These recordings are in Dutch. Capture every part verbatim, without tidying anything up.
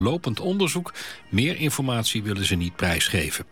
lopend onderzoek. Meer informatie willen ze niet prijsgeven.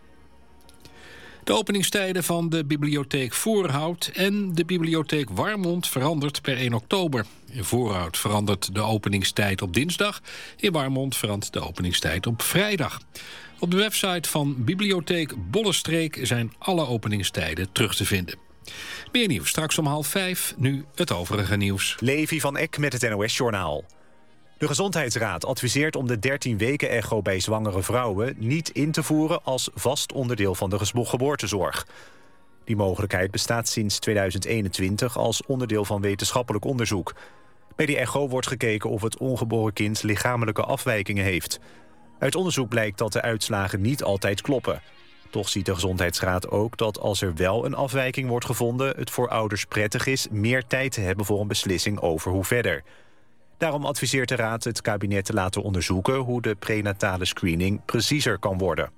De openingstijden van de bibliotheek Voorhout en de bibliotheek Warmond verandert per één oktober. In Voorhout verandert de openingstijd op dinsdag. In Warmond verandert de openingstijd op vrijdag. Op de website van bibliotheek Bollenstreek zijn alle openingstijden terug te vinden. Meer nieuws straks om half vijf, nu het overige nieuws. Levi van Eck met het N O S-journaal. De Gezondheidsraad adviseert om de dertien weken echo bij zwangere vrouwen niet in te voeren als vast onderdeel van de geboortezorg. Die mogelijkheid bestaat sinds tweeduizend eenentwintig als onderdeel van wetenschappelijk onderzoek. Bij die echo wordt gekeken of het ongeboren kind lichamelijke afwijkingen heeft. Uit onderzoek blijkt dat de uitslagen niet altijd kloppen. Toch ziet de Gezondheidsraad ook dat als er wel een afwijking wordt gevonden, het voor ouders prettig is meer tijd te hebben voor een beslissing over hoe verder. Daarom adviseert de Raad het kabinet te laten onderzoeken hoe de prenatale screening preciezer kan worden.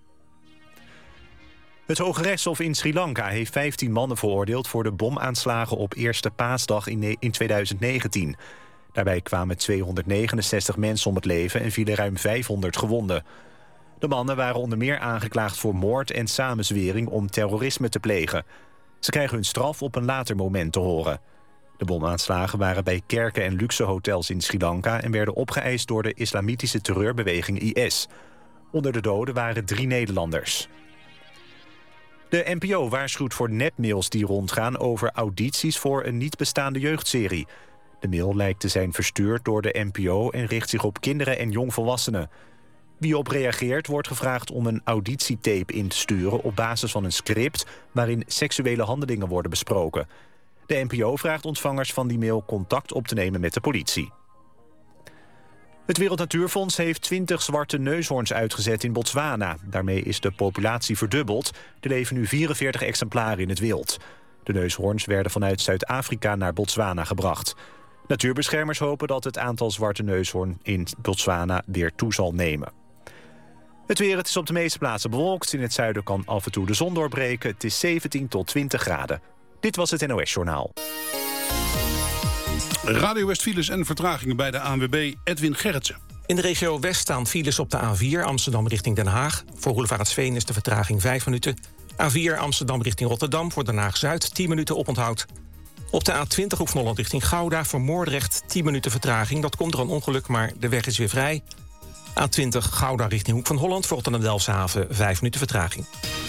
Het Hoge Rechtshof in Sri Lanka heeft vijftien mannen veroordeeld voor de bomaanslagen op Eerste Paasdag in tweeduizend negentien. Daarbij kwamen tweehonderdnegenenzestig mensen om het leven en vielen ruim vijfhonderd gewonden. De mannen waren onder meer aangeklaagd voor moord en samenzwering om terrorisme te plegen. Ze krijgen hun straf op een later moment te horen. De bomaanslagen waren bij kerken en luxe hotels in Sri Lanka en werden opgeëist door de islamitische terreurbeweging I S. Onder de doden waren drie Nederlanders. De N P O waarschuwt voor nepmails die rondgaan over audities voor een niet bestaande jeugdserie. De mail lijkt te zijn verstuurd door de N P O en richt zich op kinderen en jongvolwassenen. Wie op reageert wordt gevraagd om een auditietape in te sturen op basis van een script waarin seksuele handelingen worden besproken. De N P O vraagt ontvangers van die mail contact op te nemen met de politie. Het Wereld Natuurfonds heeft twintig zwarte neushoorns uitgezet in Botswana. Daarmee is de populatie verdubbeld. Er leven nu vierenveertig exemplaren in het wild. De neushoorns werden vanuit Zuid-Afrika naar Botswana gebracht. Natuurbeschermers hopen dat het aantal zwarte neushoorn in Botswana weer toe zal nemen. Het weer, het is op de meeste plaatsen bewolkt. In het zuiden kan af en toe de zon doorbreken. Het is zeventien tot twintig graden. Dit was het N O S-journaal. Radio West files en vertragingen bij de A N W B, Edwin Gerritsen. In de regio West staan files op de A vier Amsterdam richting Den Haag. Voor Roelevaretsveen is de vertraging vijf minuten. A vier Amsterdam richting Rotterdam voor Den Haag-Zuid tien minuten oponthoud. Op de A twintig Hoek van Holland richting Gouda voor Moordrecht tien minuten vertraging. Dat komt door een ongeluk, maar de weg is weer vrij. A twintig Gouda richting Hoek van Holland voor Rotterdam-Delfshaven vijf minuten vertraging.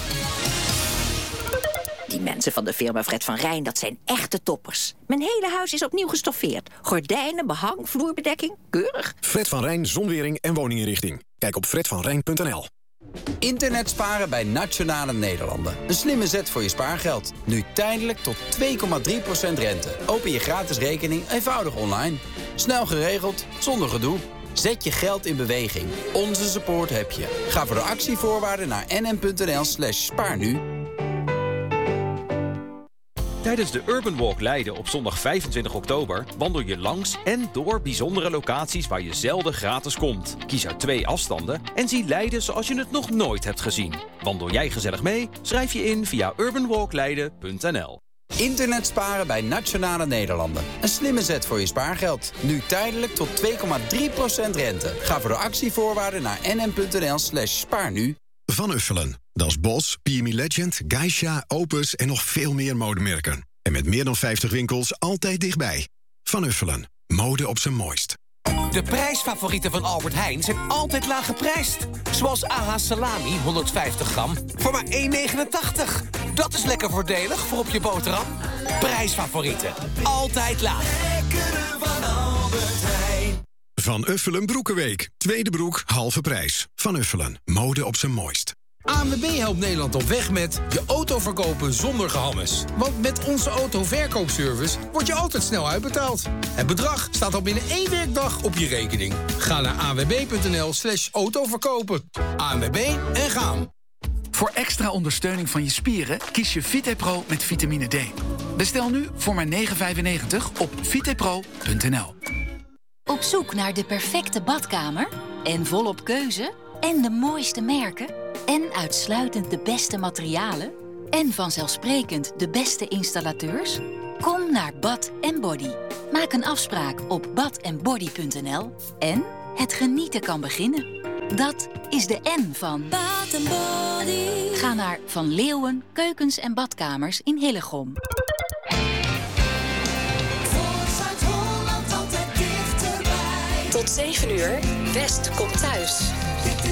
Die mensen van de firma Fred van Rijn, dat zijn echte toppers. Mijn hele huis is opnieuw gestoffeerd. Gordijnen, behang, vloerbedekking, keurig. Fred van Rijn Zonwering en woninginrichting. Kijk op fred van rijn punt n l. Internet sparen bij Nationale Nederlanden. Een slimme zet voor je spaargeld. Nu tijdelijk tot twee komma drie procent rente. Open je gratis rekening eenvoudig online. Snel geregeld, zonder gedoe. Zet je geld in beweging. Onze support heb je. Ga voor de actievoorwaarden naar nm.nl slash spaarnu. Tijdens de Urban Walk Leiden op zondag vijfentwintig oktober... wandel je langs en door bijzondere locaties waar je zelden gratis komt. Kies uit twee afstanden en zie Leiden zoals je het nog nooit hebt gezien. Wandel jij gezellig mee? Schrijf je in via urban walk leiden punt n l. Internet sparen bij Nationale Nederlanden. Een slimme zet voor je spaargeld. Nu tijdelijk tot twee komma drie procent rente. Ga voor de actievoorwaarden naar nm.nl slash spaarnu. Van Uffelen. Dat is Bos, P M E Legend, Geisha, Opus en nog veel meer modemerken. En met meer dan vijftig winkels altijd dichtbij. Van Uffelen. Mode op zijn mooist. De prijsfavorieten van Albert Heijn zijn altijd laag geprijsd. Zoals A H salami, honderdvijftig gram, voor maar één negenentachtig. Dat is lekker voordelig voor op je boterham. Prijsfavorieten. Altijd laag. Lekkere van Albert Heijn. Van Uffelen Broekenweek. Tweede broek, halve prijs. Van Uffelen. Mode op zijn mooist. A N W B helpt Nederland op weg met je auto verkopen zonder gehammes. Want met onze autoverkoopservice wordt je altijd snel uitbetaald. Het bedrag staat al binnen één werkdag op je rekening. Ga naar a n w b punt n l slash autoverkopen. A N W B en gaan. Voor extra ondersteuning van je spieren kies je VitePro met vitamine D. Bestel nu voor maar negen vijfennegentig op vitepro punt n l. Op zoek naar de perfecte badkamer? En volop keuze? En de mooiste merken? En uitsluitend de beste materialen? En vanzelfsprekend de beste installateurs? Kom naar Bad en Body. Maak een afspraak op bad en body punt n l en het genieten kan beginnen. Dat is de N van Bath and Body. Ga naar Van Leeuwen Keukens en Badkamers in Hillegom. Tot zeven uur, West komt thuis.